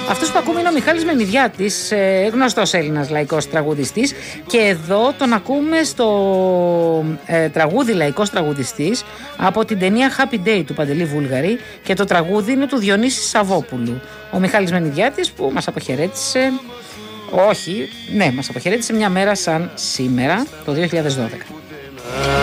Αυτός που ακούμε είναι ο Μιχάλης Μενιδιάτης, γνωστός Έλληνας λαϊκός τραγουδιστής, και εδώ τον ακούμε στο τραγούδι «Λαϊκός τραγουδιστής» από την ταινία Happy Day του Παντελή Βούλγαρη, και το τραγούδι είναι του Διονύση Σαββόπουλου. Ο Μιχάλης Μενιδιάτης που μας αποχαιρέτησε, μας αποχαιρέτησε μια μέρα σαν σήμερα το 2012.